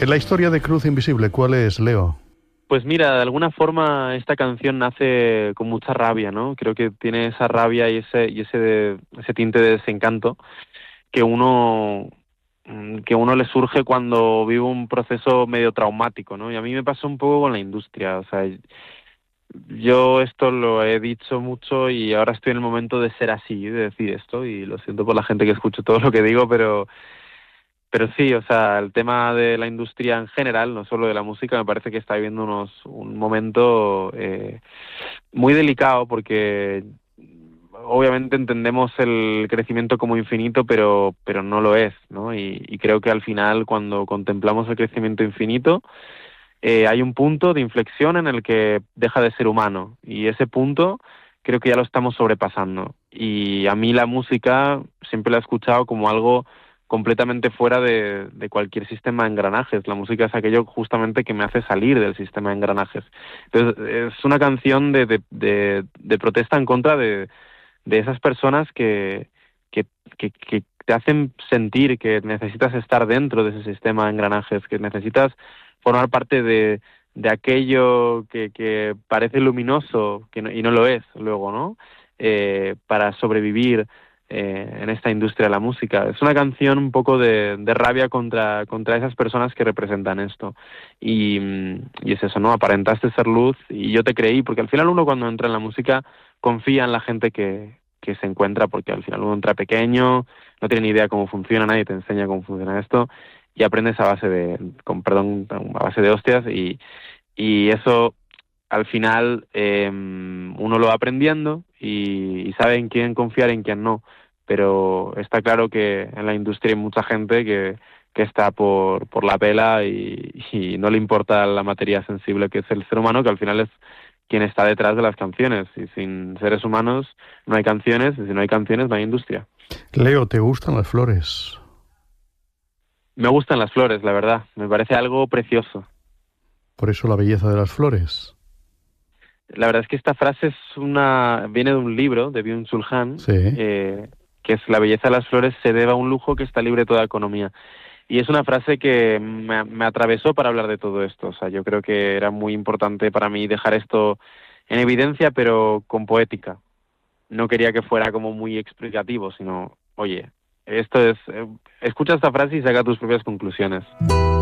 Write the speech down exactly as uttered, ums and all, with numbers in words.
En la historia de Cruz Invisible, ¿cuál es, Leo? Pues mira, de alguna forma esta canción nace con mucha rabia, ¿no? Creo que tiene esa rabia y ese y ese de- ese tinte de desencanto que uno mm, que uno le surge cuando vive un proceso medio traumático, ¿no? Y a mí me pasó un poco con la industria, o sea, yo esto lo he dicho mucho y ahora estoy en el momento de ser así, de decir esto, y lo siento por la gente que escucho todo lo que digo, pero pero sí, o sea, el tema de la industria en general, no solo de la música, me parece que está viviendo unos un momento eh, muy delicado porque obviamente entendemos el crecimiento como infinito, pero pero no lo es, ¿no? Y, y creo que al final cuando contemplamos el crecimiento infinito eh, hay un punto de inflexión en el que deja de ser humano y ese punto creo que ya lo estamos sobrepasando. Y a mí la música siempre la he escuchado como algo completamente fuera de, de cualquier sistema de engranajes. La música es aquello justamente que me hace salir del sistema de engranajes. Entonces es una canción de, de, de, de protesta en contra de, de esas personas que, que, que, que te hacen sentir que necesitas estar dentro de ese sistema de engranajes, que necesitas formar parte de, de aquello que, que parece luminoso que no, y no lo es luego, ¿no? Eh, para sobrevivir eh, en esta industria de la música. Es una canción un poco de, de rabia contra, contra esas personas que representan esto. Y, y es eso, ¿no? Aparentaste ser luz y yo te creí, porque al final uno cuando entra en la música confía en la gente que, que se encuentra, porque al final uno entra pequeño, no tiene ni idea cómo funciona, nadie te enseña cómo funciona esto, y aprendes a base de, con perdón, a base de hostias, y, y eso al final eh, uno lo va aprendiendo y, y sabe en quién confiar y en quién no, pero está claro que en la industria hay mucha gente que, que está por, por la pela y, y no le importa la materia sensible que es el ser humano, que al final es quien está detrás de las canciones, y sin seres humanos no hay canciones, y si no hay canciones no hay industria. Leo, ¿te gustan las flores? Me gustan las flores, la verdad, me parece algo precioso. Por eso la belleza de las flores. La verdad es que esta frase es una viene de un libro de Byung-Chul Han, Sí. eh, que es la belleza de las flores se debe a un lujo que está libre de toda economía. Y es una frase que me, me atravesó para hablar de todo esto. O sea, yo creo que era muy importante para mí dejar esto en evidencia, pero con poética. No quería que fuera como muy explicativo, sino, oye, esto es... eh, escucha esta frase y saca tus propias conclusiones.